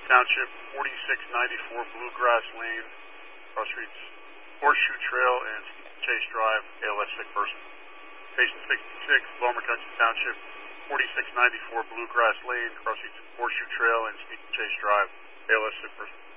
Township, 4694 Bluegrass Lane, cross streets Horseshoe Trail and Chase Drive, ALS sick person. Patient 66, Lower McCutcheon Township, 4694 Bluegrass Lane, cross streets Horseshoe Trail and Chase Drive, ALS sick person.